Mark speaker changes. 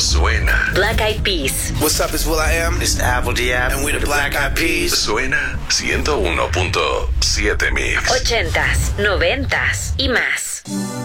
Speaker 1: suena.
Speaker 2: Black Eyed Peas.
Speaker 3: What's up, it's will.i.am.
Speaker 4: It's Apple D.App.
Speaker 3: And we the Black Eyed Peas.
Speaker 1: Suena 101.7 Mix.
Speaker 2: 80s, 90s y más.